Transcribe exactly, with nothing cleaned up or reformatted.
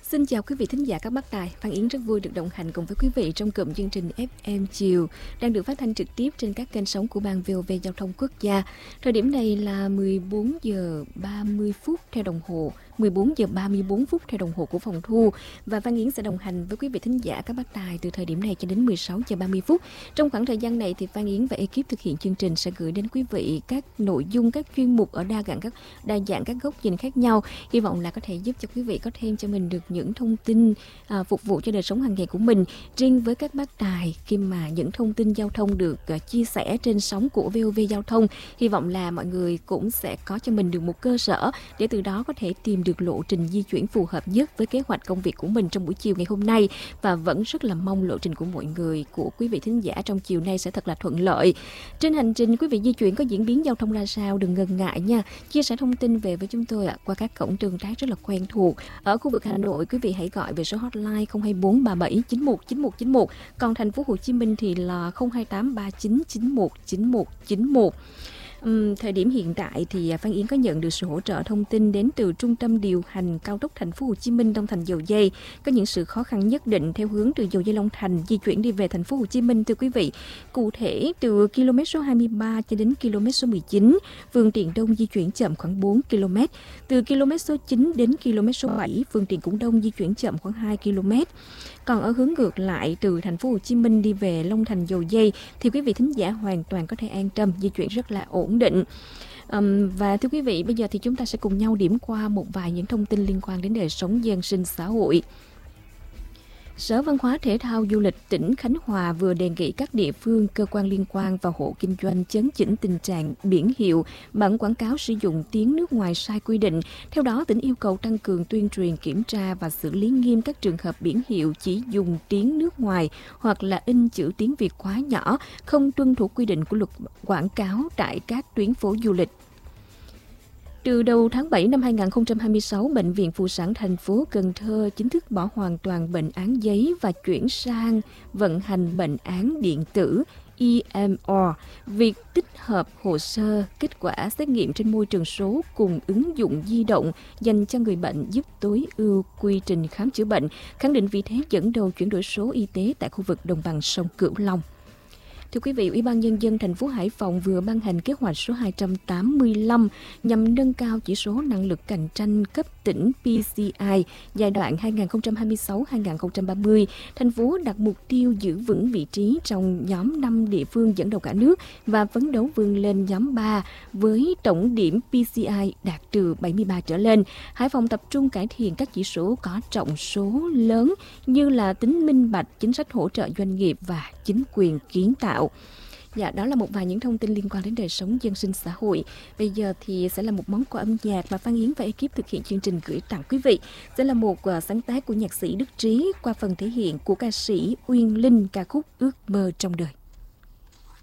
Xin chào quý vị thính giả các bác tài. Phan Yến rất vui được đồng hành cùng với quý vị trong cụm chương trình ép em chiều đang được phát thanh trực tiếp trên các kênh sóng của Ban vê o vê Giao thông Quốc gia. Thời điểm này là mười bốn giờ ba mươi phút theo đồng hồ, mười bốn giờ ba mươi bốn phút theo đồng hồ của phòng thu, và Phan Yến sẽ đồng hành với quý vị thính giả các bác tài từ thời điểm này cho đến mười sáu giờ ba mươi phút. Trong khoảng thời gian này thì Phan Yến và ekip thực hiện chương trình sẽ gửi đến quý vị các nội dung, các chuyên mục ở đa dạng các đa dạng các góc nhìn khác nhau. Hy vọng là có thể giúp cho quý vị có thêm cho mình được những thông tin à, phục vụ cho đời sống hàng ngày của mình. Riêng với các bác tài, khi mà những thông tin giao thông được à, chia sẻ trên sóng của vê o vê Giao thông, hy vọng là mọi người cũng sẽ có cho mình được một cơ sở để từ đó có thể tìm được lộ trình di chuyển phù hợp nhất với kế hoạch công việc của mình trong buổi chiều ngày hôm nay. Và vẫn rất là mong lộ trình của mọi người, của quý vị thính giả trong chiều nay sẽ thật là thuận lợi. Trên hành trình quý vị di chuyển có diễn biến giao thông ra sao, đừng ngần ngại nha, chia sẻ thông tin về với chúng tôi ạ, qua các cổng tương tác rất là quen thuộc. Ở khu vực Hà Nội, quý vị hãy gọi về số hotline không hai bốn ba bảy chín một chín một chín một, còn thành phố Hồ Chí Minh thì là không hai tám ba chín chín một chín một chín một. Um, thời điểm hiện tại thì Phan Yến có nhận được sự hỗ trợ thông tin đến từ Trung tâm điều hành cao tốc Thành phố Hồ Chí Minh Long Thành Dầu Giây. Có những sự khó khăn nhất định theo hướng từ Dầu Giây Long Thành di chuyển đi về Thành phố Hồ Chí Minh, thưa quý vị. Cụ thể từ km số hai mươi ba cho đến km số mười chín, phương tiện đông di chuyển chậm khoảng bốn ki lô mét. Từ km số chín đến km số bảy, phương tiện cũng đông di chuyển chậm khoảng hai ki lô mét. Còn ở hướng ngược lại từ Thành phố Hồ Chí Minh đi về Long Thành Dầu Giây thì quý vị thính giả hoàn toàn có thể an tâm, di chuyển rất là ổn định. Um, và thưa quý vị, bây giờ thì chúng ta sẽ cùng nhau điểm qua một vài những thông tin liên quan đến đời sống dân sinh xã hội. Sở Văn hóa Thể thao Du lịch tỉnh Khánh Hòa vừa đề nghị các địa phương, cơ quan liên quan và hộ kinh doanh chấn chỉnh tình trạng biển hiệu, bảng quảng cáo sử dụng tiếng nước ngoài sai quy định. Theo đó, tỉnh yêu cầu tăng cường tuyên truyền, kiểm tra và xử lý nghiêm các trường hợp biển hiệu chỉ dùng tiếng nước ngoài hoặc là in chữ tiếng Việt quá nhỏ, không tuân thủ quy định của luật quảng cáo tại các tuyến phố du lịch. Từ đầu tháng bảy năm hai nghìn không trăm hai mươi sáu, Bệnh viện Phụ sản thành phố Cần Thơ chính thức bỏ hoàn toàn bệnh án giấy và chuyển sang vận hành bệnh án điện tử e em rờ. Việc tích hợp hồ sơ, kết quả xét nghiệm trên môi trường số cùng ứng dụng di động dành cho người bệnh giúp tối ưu quy trình khám chữa bệnh, khẳng định vị thế dẫn đầu chuyển đổi số y tế tại khu vực đồng bằng sông Cửu Long. Thưa quý vị, Ủy ban Nhân dân thành phố Hải Phòng vừa ban hành kế hoạch số hai trăm tám mươi lăm nhằm nâng cao chỉ số năng lực cạnh tranh cấp tỉnh pê xê i giai đoạn hai nghìn không trăm hai mươi sáu đến hai nghìn không trăm ba mươi. Thành phố đặt mục tiêu giữ vững vị trí trong nhóm năm địa phương dẫn đầu cả nước và phấn đấu vươn lên nhóm ba với tổng điểm pê xê i đạt từ bảy mươi ba trở lên. Hải Phòng tập trung cải thiện các chỉ số có trọng số lớn như là tính minh bạch, chính sách hỗ trợ doanh nghiệp và chính quyền kiến tạo. Dạ, đó là một vài những thông tin liên quan đến đời sống dân sinh xã hội. Bây giờ thì sẽ là một món quà âm nhạc mà Phan Yến và ekip thực hiện chương trình gửi tặng quý vị. Sẽ là một uh, sáng tác của nhạc sĩ Đức Trí qua phần thể hiện của ca sĩ Uyên Linh, ca khúc Ước mơ trong đời.